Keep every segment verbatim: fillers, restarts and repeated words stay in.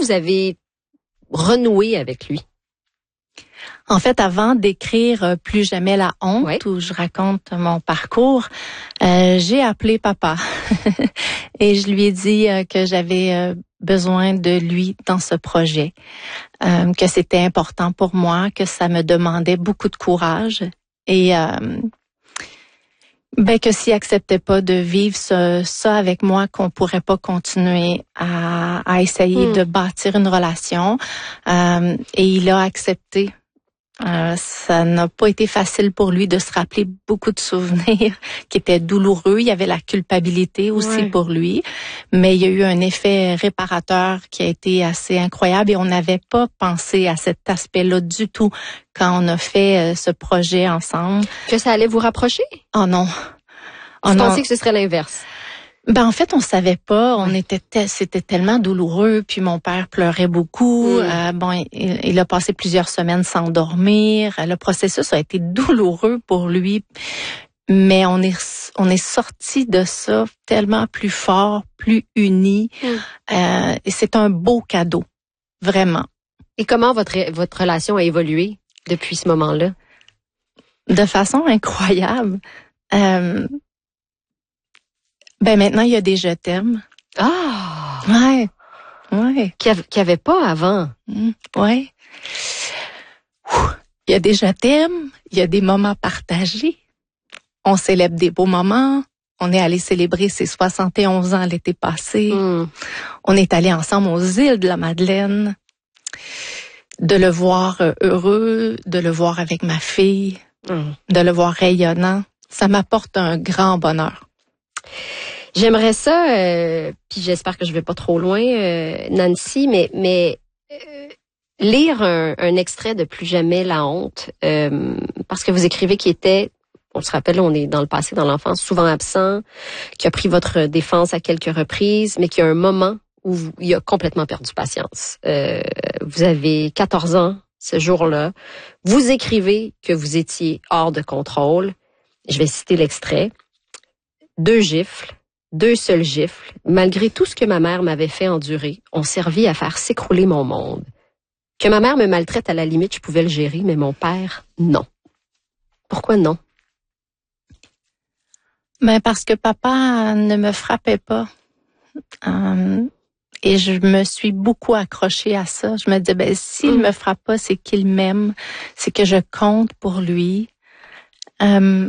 vous avez renoué avec lui? En fait, avant d'écrire Plus jamais la honte, ouais. où je raconte mon parcours, euh, j'ai appelé papa et je lui ai dit euh, que j'avais euh, besoin de lui dans ce projet, euh, que c'était important pour moi, que ça me demandait beaucoup de courage et euh, ben que s'il acceptait pas de vivre ce, ça avec moi, qu'on pourrait pas continuer à, à essayer mmh. de bâtir une relation. Euh, et il a accepté. Euh, ça n'a pas été facile pour lui de se rappeler beaucoup de souvenirs qui étaient douloureux. Il y avait la culpabilité aussi ouais. pour lui, mais il y a eu un effet réparateur qui a été assez incroyable et on n'avait pas pensé à cet aspect-là du tout quand on a fait euh, ce projet ensemble. Que ça allait vous rapprocher? Oh non. Oh vous pensez que ce serait l'inverse? Ben en fait on savait pas, on était te, c'était tellement douloureux, puis mon père pleurait beaucoup. Mm. Euh, bon, il, il a passé plusieurs semaines sans dormir. Le processus a été douloureux pour lui, mais on est on est sorti de ça tellement plus fort, plus unis. Mm. Euh, et c'est un beau cadeau, vraiment. Et comment votre votre relation a évolué depuis ce moment-là? De façon incroyable. Euh, Ben maintenant, il y a des je t'aime. Ah! Ouais, ouais. Qu'il n'y avait pas avant. Mmh, ouais. Il y a des je t'aime, il y a des moments partagés. On célèbre des beaux moments. On est allé célébrer ses soixante et onze ans l'été passé. Mmh. On est allé ensemble aux îles de la Madeleine. De le voir heureux, de le voir avec ma fille, mmh. de le voir rayonnant, ça m'apporte un grand bonheur. J'aimerais ça, euh, puis j'espère que je vais pas trop loin, euh, Nancy, mais mais euh, lire un, un extrait de Plus jamais la honte, euh, parce que vous écrivez qu'il était, on se rappelle, on est dans le passé, dans l'enfance, souvent absent, qui a pris votre défense à quelques reprises, mais qu'il y a un moment où vous, il a complètement perdu patience. Euh, vous avez quatorze ans ce jour-là. Vous écrivez que vous étiez hors de contrôle. Je vais citer l'extrait. Deux gifles. Deux seules gifles, malgré tout ce que ma mère m'avait fait endurer, ont servi à faire s'écrouler mon monde. Que ma mère me maltraite, à la limite, je pouvais le gérer, mais mon père, non. Pourquoi non? Ben parce que papa ne me frappait pas. Euh, et je me suis beaucoup accrochée à ça. Je me disais, ben s'il mm. me frappe pas, c'est qu'il m'aime, c'est que je compte pour lui. Euh,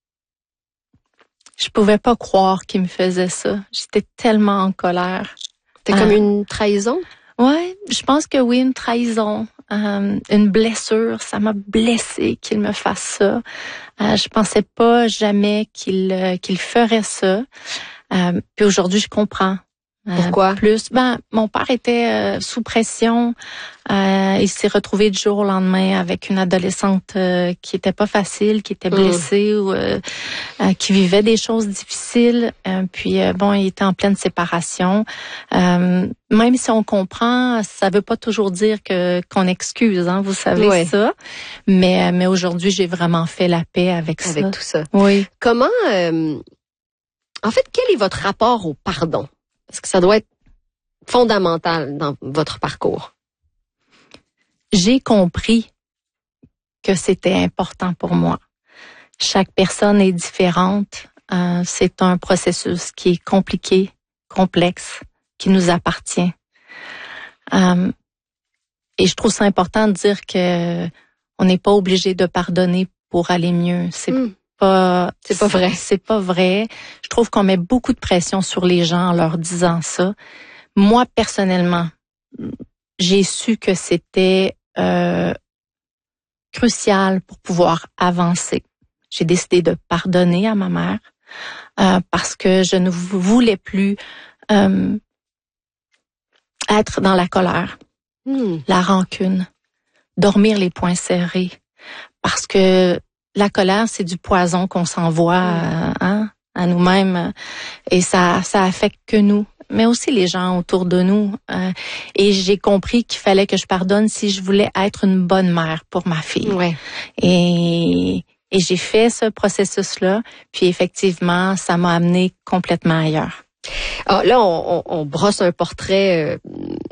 Je pouvais pas croire qu'il me faisait ça. J'étais tellement en colère. C'était euh, comme une trahison? Ouais, je pense que oui, une trahison, euh, une blessure. Ça m'a blessée qu'il me fasse ça. Euh, je pensais pas jamais qu'il euh, qu'il ferait ça. Euh, puis aujourd'hui, je comprends. Euh, Pourquoi? Plus, ben, mon père était euh, sous pression. Euh, il s'est retrouvé du jour au lendemain avec une adolescente euh, qui était pas facile, qui était blessée mmh. ou euh, euh, qui vivait des choses difficiles. Euh, puis euh, bon, il était en pleine séparation. Euh, même si on comprend, ça veut pas toujours dire que qu'on excuse, hein, vous savez ouais. ça. Mais mais aujourd'hui, j'ai vraiment fait la paix avec, avec ça. Avec tout ça. Oui. Comment euh, en fait, quel est votre rapport au pardon? Parce que ça doit être fondamental dans votre parcours. J'ai compris que c'était important pour moi. Chaque personne est différente. Euh, c'est un processus qui est compliqué, complexe, qui nous appartient. Euh, et je trouve ça important de dire que on n'est pas obligé de pardonner pour aller mieux. C'est mmh. Pas, c'est pas vrai. C'est pas vrai. Je trouve qu'on met beaucoup de pression sur les gens en leur disant ça. Moi, personnellement, j'ai su que c'était euh, crucial pour pouvoir avancer. J'ai décidé de pardonner à ma mère euh, parce que je ne voulais plus euh, être dans la colère, mmh. la rancune, dormir les poings serrés, parce que la colère, c'est du poison qu'on s'envoie mmh. hein, à nous-mêmes et ça, ça affecte que nous, mais aussi les gens autour de nous. Euh, et j'ai compris qu'il fallait que je pardonne si je voulais être une bonne mère pour ma fille. Ouais. Et, et j'ai fait ce processus-là, puis effectivement, ça m'a amené complètement ailleurs. Alors là, on, on, on brosse un portrait... Euh